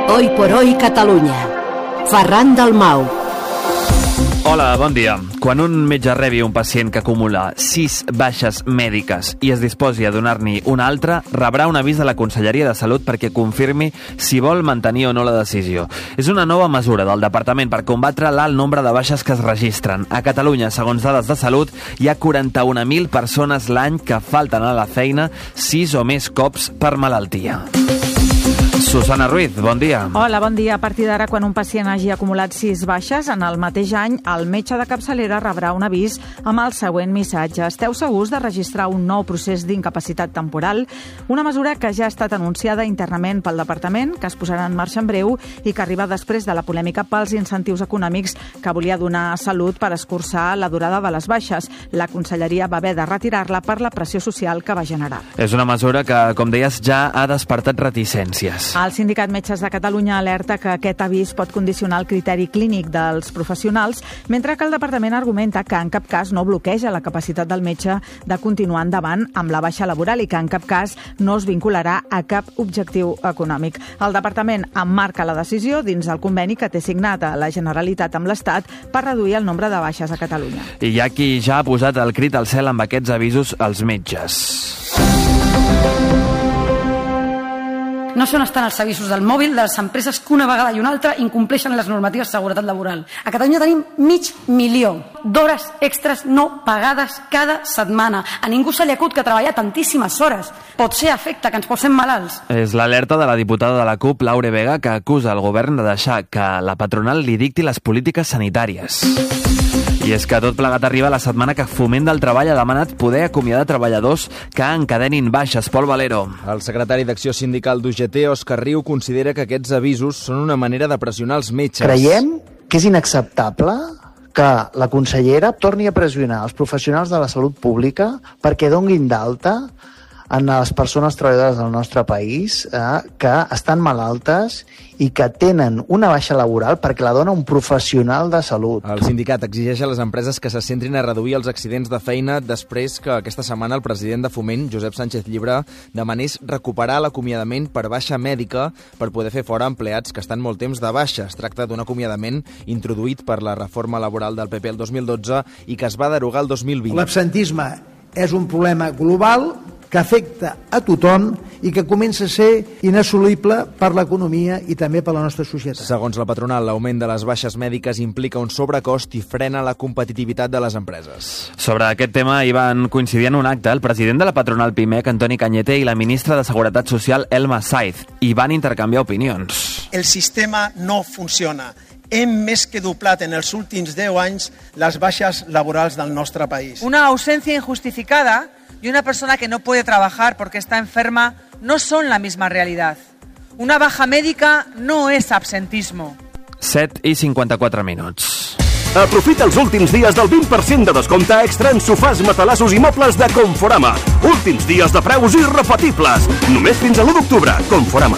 Hoy por hoy Catalunya. Ferran Dalmau. Hola, bon dia. Quan un metge rebi un pacient que acumula 6 baixes mèdiques i es disposi a donar-n'hi una altra, rebrà un avís de la Conselleria de Salut perquè confirmi si vol mantenir o no la decisió. És una nova mesura del Departament per combatre l'alt nombre de baixes que es registren. A Catalunya, segons dades de Salut, hi ha 41.000 persones l'any que falten a la feina 6 o més cops per malaltia. Susana Ruiz, bon dia. Hola, bon dia. A partir d'ara, quan un pacient hagi acumulat 6 baixes en el mateix any, el metge de capçalera rebrà un avís amb el següent missatge. Esteu segurs de registrar un nou procés d'incapacitat temporal? Una mesura que ja ha estat anunciada internament pel Departament, que es posarà en marxa en breu i que arriba després de la polèmica pels incentius econòmics que volia donar Salut per escurçar la durada de les baixes. La Conselleria va haver de retirar-la per la pressió social que va generar. És una mesura que, com deies, ja ha despertat reticències. El Sindicat Metges de Catalunya alerta que aquest avís pot condicionar el criteri clínic dels professionals, mentre que el Departament argumenta que en cap cas no bloqueja la capacitat del metge de continuar endavant amb la baixa laboral i que en cap cas no es vincularà a cap objectiu econòmic. El Departament emmarca la decisió dins el conveni que té signat a la Generalitat amb l'Estat per reduir el nombre de baixes a Catalunya. I hi ha qui ja ha posat el crit al cel amb aquests avisos als metges. No són estan els avisos del mòbil de les empreses que una vegada i una altra incompleixen les normatives de seguretat laboral. A Catalunya tenim 500.000 d'hores extres no pagades cada setmana. A ningú se li acut que treballar tantíssimes hores pot ser efecte que ens posem malalts. És l'alerta de la diputada de la CUP, Laure Vega, que acusa el govern de deixar que la patronal li dicti les polítiques sanitàries. I és que tot plegat arriba la setmana que Foment del Treball ha demanat poder acomiadar treballadors que encadenin baixes. Pol Valero. El secretari d'Acció Sindical d'UGT, Òscar Riu, considera que aquests avisos són una manera de pressionar els metges. Creiem que és inacceptable que la consellera torni a pressionar els professionals de la salut pública perquè donguin d'alta en les persones treballadores del nostre país que estan malaltes i que tenen una baixa laboral perquè la dona un professional de salut. El sindicat exigeix a les empreses que se centrin a reduir els accidents de feina després que aquesta setmana el president de Foment, Josep Sánchez Llibre, demanés recuperar l'acomiadament per baixa mèdica per poder fer fora empleats que estan molt temps de baixa. Es tracta d'un acomiadament introduït per la reforma laboral del PP el 2012 i que es va derogar el 2020. L'absentisme és un problema global que afecta a tothom i que comença a ser inassolible per l'economia i també per la nostra societat. Segons la patronal, l'augment de les baixes mèdiques implica un sobrecost i frena la competitivitat de les empreses. Sobre aquest tema hi van coincidir en un acte el president de la patronal PIMEC, Antoni Cañete, i la ministra de Seguretat Social, Elma Saiz, i van intercanviar opinions. El sistema no funciona. Hem més que doblat en els últims 10 anys les baixes laborals del nostre país. Una ausencia injustificada y una persona que no puede trabajar porque está enferma no son la misma realidad. Una baja médica no es absentismo. 7:54. Aprofita els últims dies del 20% de descompte extra en sofàs, matalassos i mobles de Conforama. Últims dies de preus irrepetibles. Només fins a l'1 d'octubre. Conforama.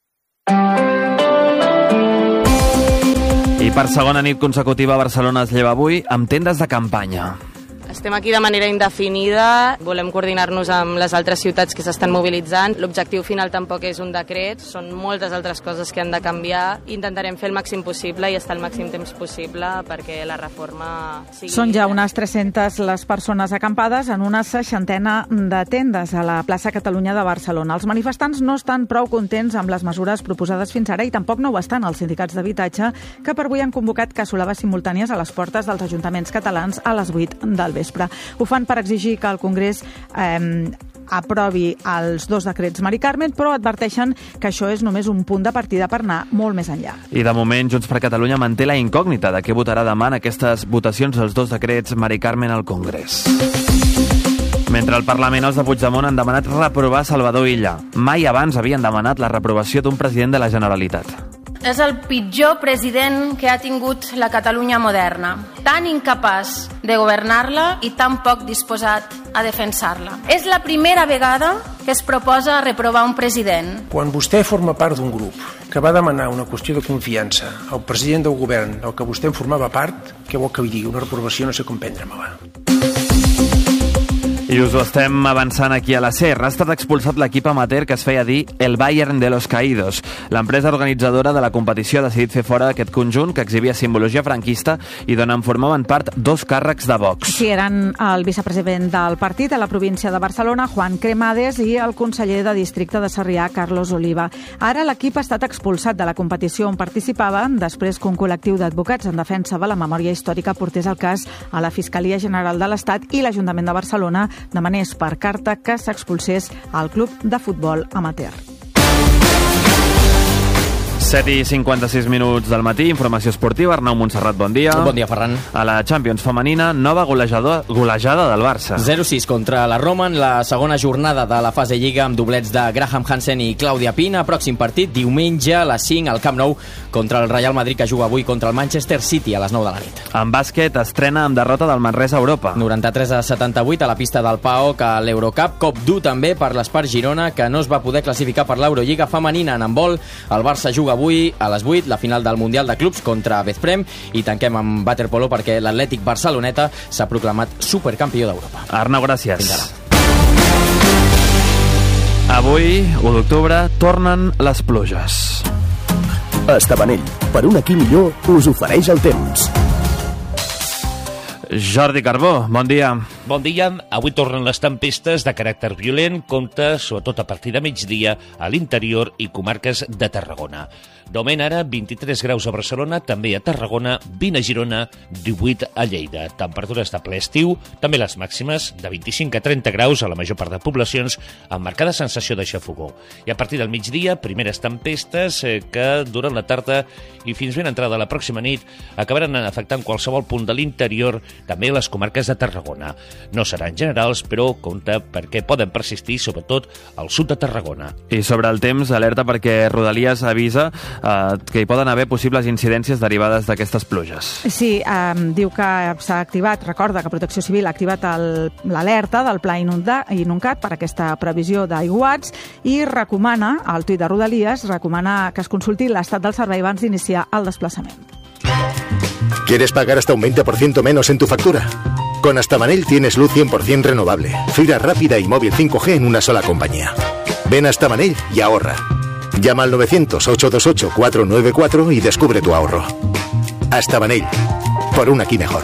I per segona nit consecutiva, Barcelona es lleva avui amb tendes de campanya. Estem aquí de manera indefinida, volem coordinar-nos amb les altres ciutats que s'estan mobilitzant. L'objectiu final tampoc és un decret, són moltes altres coses que han de canviar. Intentarem fer el màxim possible i estar el màxim temps possible perquè la reforma sigui... Són ja unes 300 les persones acampades en una 60ena de tendes a la plaça Catalunya de Barcelona. Els manifestants no estan prou contents amb les mesures proposades fins ara i tampoc no ho estan els sindicats d'habitatge que per avui han convocat cassolades simultànies a les portes dels ajuntaments catalans a les 8 del vespre. Ho fan per exigir que el Congrés aprovi els 2 decrets Mari Carmen, però adverteixen que això és només un punt de partida per anar molt més enllà. I de moment, Junts per Catalunya manté la incògnita de què votarà demà en aquestes votacions dels 2 decrets Mari Carmen al Congrés. Mentre al Parlament, els de Puigdemont han demanat reprovar Salvador Illa. Mai abans havien demanat la reprovació d'un president de la Generalitat. És el pitjor president que ha tingut la Catalunya moderna. Tan incapaç de governar-la i tan poc disposat a defensar-la. És la primera vegada que es proposa reprovar un president. Quan vostè forma part d'un grup que va demanar una qüestió de confiança al president del govern del que vostè en formava part, què vol que li digui? Una reprovació no sé com prendre-me-la. I us ho estem avançant aquí a la SER. Ha estat expulsat l'equip amateur que es feia dir el Bayern de los Caídos. L'empresa organitzadora de la competició ha decidit fer fora aquest conjunt que exhibia simbologia franquista i d'on en formaven part 2 càrrecs de Vox. Sí, eren el vicepresident del partit a la província de Barcelona, Juan Cremades, i el conseller de districte de Sarrià, Carlos Oliva. Ara l'equip ha estat expulsat de la competició on participaven després que un col·lectiu d'advocats en defensa de la memòria històrica portés el cas a la Fiscalia General de l'Estat i l'Ajuntament de Barcelona demanés per carta que s'expulsés al club de futbol amateur. 7:56 del matí, informació esportiva. Arnau Montserrat, bon dia. Bon dia, Ferran. A la Champions femenina, nova golejada del Barça. 0-6 contra la Roma en la segona jornada de la fase Lliga amb doblets de Graham Hansen i Clàudia Pina. Pròxim partit, diumenge a les 5 al Camp Nou contra el Real Madrid, que juga avui contra el Manchester City a les 9 de la nit. En bàsquet estrena amb derrota del Manresa a Europa. 93-78 a la pista del PAOK a l'Eurocup. Cop dur també per l'Espart Girona, que no es va poder classificar per l'Eurolliga femenina en handbol. El Barça juga avui a les 8 la final del Mundial de Clubs contra Veszprém i tanquem amb waterpolo perquè l'Atlètic Barceloneta s'ha proclamat supercampió d'Europa. Arnau, gràcies. Fins ara. Avui, 1 d'octubre, tornen les pluges. Estabanell, per un aquí millor, us ofereix el temps. Jordi Carbó, bon dia. Bon dia. Avui tornen les tempestes de caràcter violent, compte sobretot a partir de migdia a l'interior i comarques de Tarragona. De moment ara 23 graus a Barcelona, també a Tarragona, 20 a Girona, 18 a Lleida. Temperatures de ple estiu, també les màximes de 25 a 30 graus a la major part de poblacions, amb marcada sensació de xafogó. I a partir del migdia, primeres tempestes que duren la tarda i fins ben entrada la pròxima nit acabaran afectant qualsevol punt de l'interior, també les comarques de Tarragona. No seran generals, però compte perquè poden persistir sobretot al sud de Tarragona. I sobre el temps, alerta perquè Rodalies avisa que hi poden haver possibles incidències derivades d'aquestes pluges. Sí, diu que s'ha activat, recorda que Protecció Civil ha activat l'alerta del pla inundat per aquesta previsió d'aiguats i recomana, al tuit de Rodalies, recomana que es consulti l'estat del servei abans d'iniciar el desplaçament. ¿Quieres pagar hasta un 20% menos en tu factura? Con Estabanell tienes luz 100% renovable, fibra rápida y móvil 5G en una sola compañía. Ven a Estabanell y ahorra. Llama al 900-828-494 y descubre tu ahorro. Estabanell, por un aquí mejor.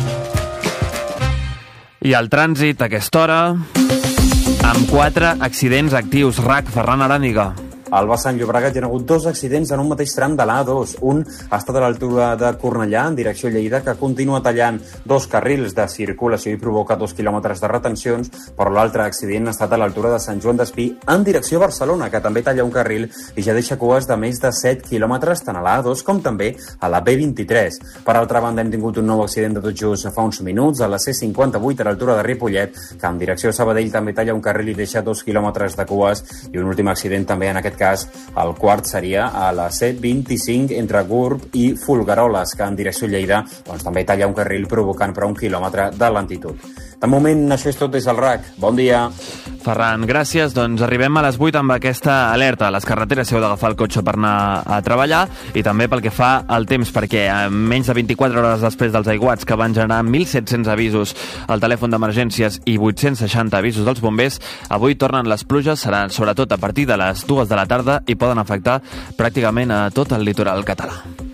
I al trànsit, a aquesta hora, amb 4 accidents actius. RAC, Ferran Aràniga. Al vessant Llobregat hi ha hagut 2 accidents en un mateix tram de l'A2. Un ha estat a l'altura de Cornellà, en direcció a Lleida, que continua tallant 2 carrils de circulació i provoca 2 quilòmetres de retencions, però l'altre accident ha estat a l'altura de Sant Joan d'Espí, en direcció a Barcelona, que també talla un carril i ja deixa cues de més de 7 quilòmetres tant a l'A2 com també a la B23. Per altra banda, hem tingut un nou accident de tot just fa uns minuts a la C58 a l'altura de Ripollet, que en direcció a Sabadell també talla un carril i deixa 2 quilòmetres de cues, i un últim accident també en aquest cas, el quart seria a la C25 entre Gurb i Folgueroles, que en direcció a Lleida també talla un carril provocant per 1 quilòmetre de lentitud. De moment, això és tot des del RAC. Bon dia. Ferran, gràcies. Doncs arribem a les 8 amb aquesta alerta. A les carreteres si heu d'agafar el cotxe per anar a treballar i també pel que fa al temps, perquè menys de 24 hores després dels aiguats que van generar 1.700 avisos al telèfon d'emergències i 860 avisos dels bombers, avui tornen les pluges, seran sobretot a partir de les 2 de la tarda i poden afectar pràcticament a tot el litoral català.